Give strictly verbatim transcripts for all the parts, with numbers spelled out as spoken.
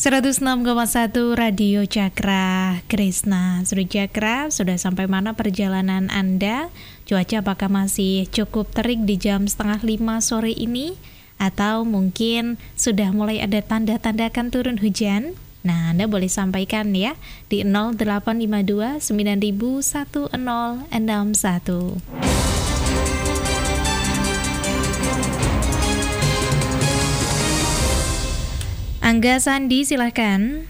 seratus enam koma satu Radio Cakra Krishna. Sudah Cakra, sudah sampai mana perjalanan Anda? Cuaca apakah masih cukup terik di jam setengah lima sore ini? Atau mungkin sudah mulai ada tanda-tanda akan turun hujan? Nah, Anda boleh sampaikan ya di nol delapan lima dua sembilan satu nol enam satu. Angga Sandi, silahkan.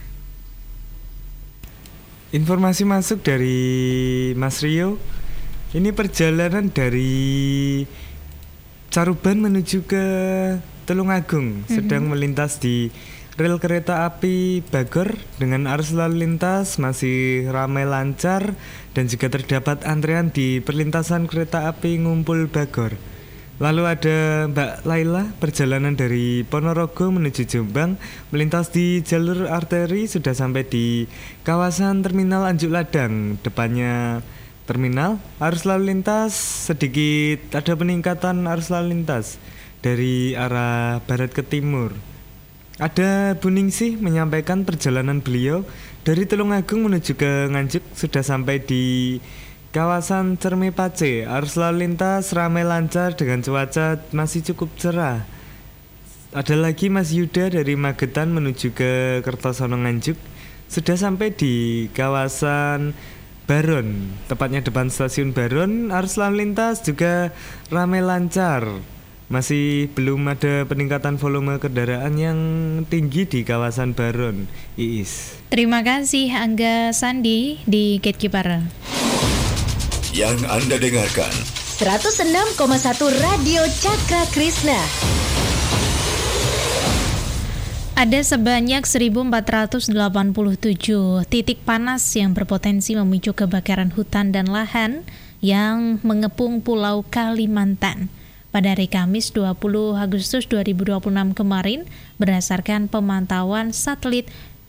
Informasi masuk dari Mas Rio. Ini perjalanan dari Caruban menuju ke Tulungagung, mm-hmm. sedang melintas di rel kereta api Bagor dengan arus lalu lintas masih ramai lancar dan juga terdapat antrean di perlintasan kereta api Ngumpul Bagor. Lalu ada Mbak Laila, perjalanan dari Ponorogo menuju Jombang, melintas di jalur arteri, sudah sampai di kawasan Terminal Anjuk Ladang. Depannya terminal, arus lalu lintas sedikit ada peningkatan arus lalu lintas dari arah barat ke timur. Ada Bu Ningsih menyampaikan perjalanan beliau dari Tulungagung menuju ke Nganjuk, sudah sampai di kawasan Cermi Pace. Arus lalu lintas ramai lancar dengan cuaca masih cukup cerah. Ada lagi Mas Yuda dari Magetan menuju ke Kertosono Nganjuk, sudah sampai di kawasan Baron, tepatnya depan stasiun Baron. Arus lalu lintas juga ramai lancar. Masih belum ada peningkatan volume kendaraan yang tinggi di kawasan Baron. Iis. Terima kasih Angga Sandi di Gatekeeper. Yang Anda dengarkan seratus enam koma satu Radio Cakra Krishna. Ada sebanyak seribu empat ratus delapan puluh tujuh titik panas yang berpotensi memicu kebakaran hutan dan lahan yang mengepung Pulau Kalimantan pada hari Kamis dua puluh Agustus dua ribu dua puluh enam kemarin berdasarkan pemantauan satelit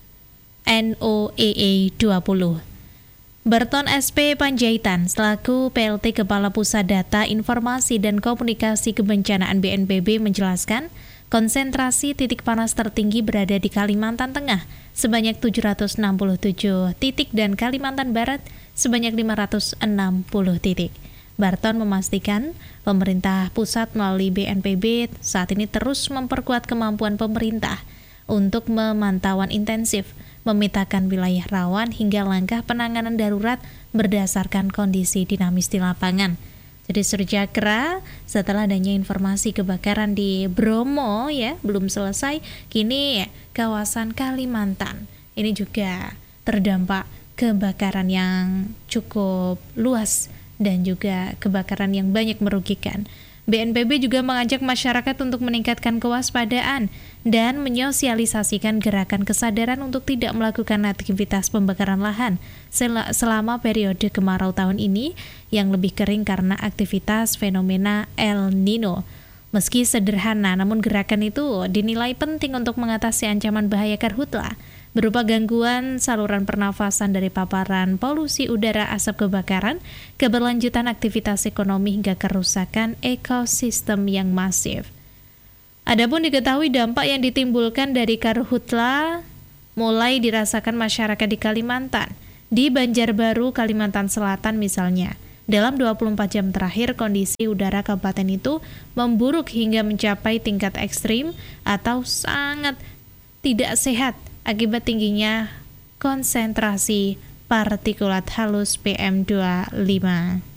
N O A A dua puluh. Berton S P Panjaitan selaku P L T Kepala Pusat Data Informasi dan Komunikasi Kebencanaan B N P B menjelaskan, konsentrasi titik panas tertinggi berada di Kalimantan Tengah sebanyak tujuh ratus enam puluh tujuh titik dan Kalimantan Barat sebanyak lima ratus enam puluh titik. Barton memastikan pemerintah pusat melalui B N P B saat ini terus memperkuat kemampuan pemerintah untuk memantauan intensif, memetakan wilayah rawan hingga langkah penanganan darurat berdasarkan kondisi dinamis di lapangan. Jadi Surjakra, setelah adanya informasi kebakaran di Bromo ya belum selesai, kini ya, kawasan Kalimantan ini juga terdampak kebakaran yang cukup luas dan juga kebakaran yang banyak merugikan. B N P B juga mengajak masyarakat untuk meningkatkan kewaspadaan dan menyosialisasikan gerakan kesadaran untuk tidak melakukan aktivitas pembakaran lahan sel- selama periode kemarau tahun ini yang lebih kering karena aktivitas fenomena El Nino. Meski sederhana, namun gerakan itu dinilai penting untuk mengatasi ancaman bahaya karhutla berupa gangguan saluran pernafasan dari paparan polusi udara asap kebakaran, keberlanjutan aktivitas ekonomi hingga kerusakan ekosistem yang masif. Adapun diketahui dampak yang ditimbulkan dari karhutla mulai dirasakan masyarakat di Kalimantan. Di Banjarbaru, Kalimantan Selatan misalnya, dalam dua puluh empat jam terakhir kondisi udara kabupaten itu memburuk hingga mencapai tingkat ekstrim atau sangat tidak sehat akibat tingginya konsentrasi partikulat halus P M dua puluh lima.